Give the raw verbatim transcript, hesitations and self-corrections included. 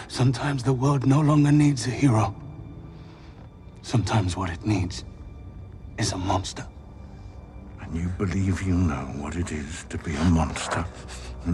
Sometimes the world no longer needs a hero. Sometimes what it needs is a monster. And you believe you know what it is to be a monster?